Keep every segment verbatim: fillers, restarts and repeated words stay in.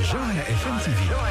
جوهرة اف ام تي في.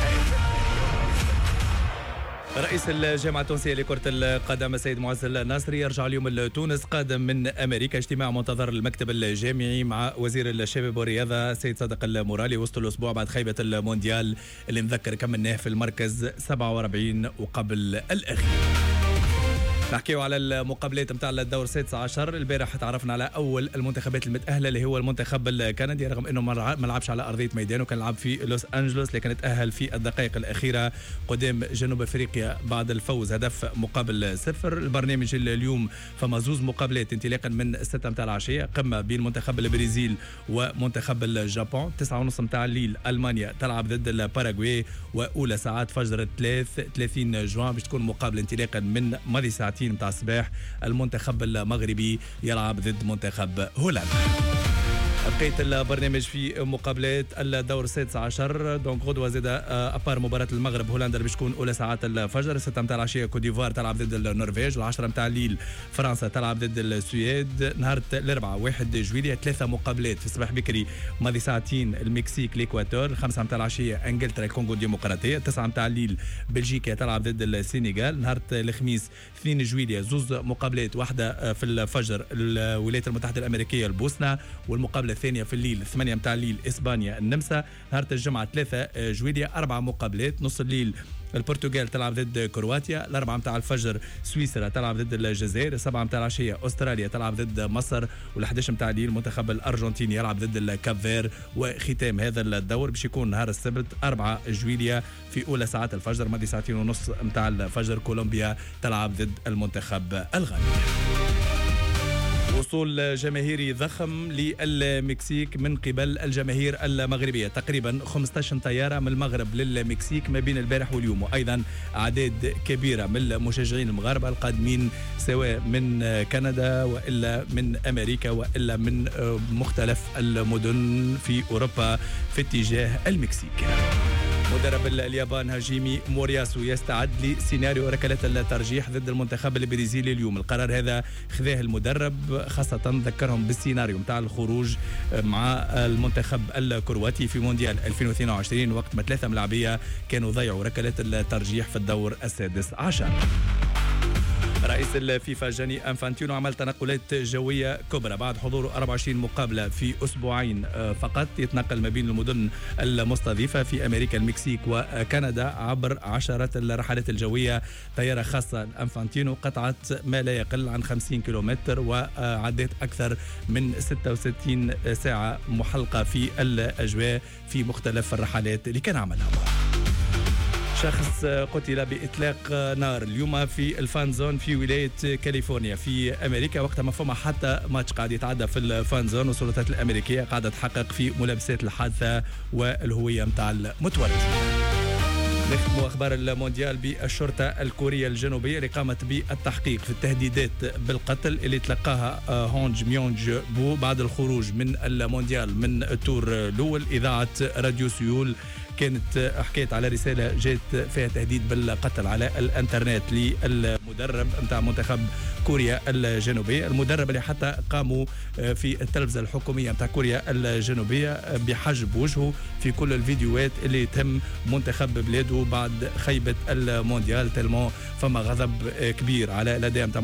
رئيس الجامعة التونسية لكرة القدم السيد معز الناصري يرجع اليوم لتونس قادم من أمريكا. اجتماع منتظر المكتب الجامعي مع وزير الشباب والرياضة السيد صادق المورالي وسط الأسبوع بعد خيبة المونديال اللي نذكر كملناه في المركز سبعة وأربعين وقبل الأخير. نحكيو على المقابلات متاع الدور السادس عشر. البارح تعرفنا على اول المنتخبات المتاهله اللي هو المنتخب الكندي، رغم انه ما لعبش على ارضيه ميدانه، كان لعب في لوس انجلوس، لكن تاهل في الدقائق الاخيره قدام جنوب افريقيا بعد الفوز هدف مقابل صفر. البرنامج اليوم فما زوز مقابلات انطلاقا من الستة متاع العشيه، قمه بين منتخب البرازيل ومنتخب اليابان. تسعة ونص متاع الليل المانيا تلعب ضد الباراغواي، واولى ساعات فجر الثلاث ثلاثين جوان باش تكون مقابله انطلاقا من ماضي ساعتين متاع الصباح. المنتخب المغربي يلعب ضد منتخب هولندا. بقيت البرنامج في مقابلات الدور السادس عشر. دونك غدوه زاد ابار مباراه المغرب هولندا اللي باش تكون اولى ساعات الفجر. الستة متاع العشيه كوت ديفوار تلعب ضد النرويج، والعشرة متاع الليل فرنسا تلعب ضد السويد. نهار الاربعاء واحد جويلية ثلاثه مقابلات في الصباح بكري ماضي ساعتين المكسيك الاكواتور. الخمسة متاع العشيه انجلترا الكونغو الديمقراطيه. التسعة متاع الليل بلجيكا تلعب ضد السنغال. نهار الخميس اثنين جويلية زوز مقابلات، واحده في الفجر الولايات المتحده الامريكيه البوسنه، والمقابله الثانيه في الليل ثمانية متاع الليل اسبانيا النمسا. نهار الجمعه ثلاثة جويلية اربع مقابلات. نص الليل البرتغال تلعب ضد كرواتيا. الأربعة متاع الفجر سويسرا تلعب ضد الجزائر. السبعة متاع العشية أستراليا تلعب ضد مصر. والحداش متاع الليل المنتخب الأرجنتيني يلعب ضد الكابفير. وختام هذا الدور باش يكون نهار السبت أربعة جويلية في أولى ساعات الفجر ماضي ساعتين ونص متاع الفجر كولومبيا تلعب ضد المنتخب الغاني. وصول جماهيري ضخم للمكسيك من قبل الجماهير المغربية، تقريبا خمسة عشر طيارة من المغرب للمكسيك ما بين البارح واليوم، وأيضا أعداد كبيرة من المشجعين المغاربة القادمين سواء من كندا وإلا من أمريكا وإلا من مختلف المدن في أوروبا في اتجاه المكسيك. مدرب اليابان هاجيمي مورياسو يستعد لسيناريو ركلات الترجيح ضد المنتخب البرازيلي اليوم. القرار هذا خذاه المدرب، خاصة ذكرهم بالسيناريو متاع الخروج مع المنتخب الكرواتي في مونديال ألفين واثنين وعشرين وقت ما ثلاثة ملاعبية كانوا ضيعوا ركلات الترجيح في الدور السادس عشر. رئيس الفيفا جاني أنفانتينو عمل تنقلات جوية كبرى بعد حضور أربعة وعشرين مقابلة في أسبوعين فقط. يتنقل ما بين المدن المستضيفة في أمريكا المكسيك وكندا عبر عشرات الرحلات الجوية. طيارة خاصة أنفانتينو قطعت ما لا يقل عن خمسين كيلومتر وعدت أكثر من ستة وستين ساعة محلقة في الأجواء في مختلف الرحلات اللي كان عملها. شخص قتل بإطلاق نار اليوم في الفان زون في ولاية كاليفورنيا في أمريكا، وقت ما فما حتى ماتش قاعد يتعدى في الفان زون، والسلطات الأمريكية قاعدة تحقق في ملابسات الحادثة والهوية متاع المتورط. نختم أخبار المونديال بالشرطة الكورية الجنوبية اللي قامت بالتحقيق في التهديدات بالقتل اللي تلقاها هونج ميونج بو بعد الخروج من المونديال من التور الأول. إذاعة راديو سيول كانت حكيت على رسالة جات فيها تهديد بالقتل على الانترنت للمدرب متاع منتخب كوريا الجنوبية. المدرب اللي حتى قاموا في التلفزة الحكومية متاع كوريا الجنوبية بحجب وجهه في كل الفيديوهات اللي تم منتخب بلاده بعد خيبة المونديال، تلمو فما غضب كبير على الأداء متاع